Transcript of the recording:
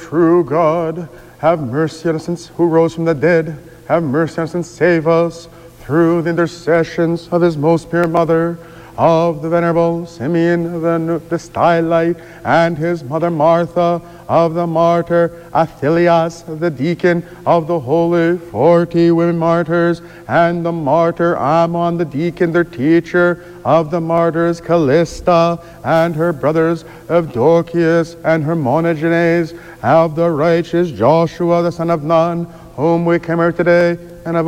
true God, have mercy on us who rose from the dead. Have mercy on us and save us through the intercessions of his most pure mother, of the Venerable Simeon the Stylite, and his mother Martha, of the martyr Athilias, the deacon of the holy 40 women martyrs, and the martyr Ammon, the deacon, their teacher, of the martyrs Callista, and her brothers Evdokius and Hermogenes, of the righteous Joshua, the son of Nun, whom we commemorate today,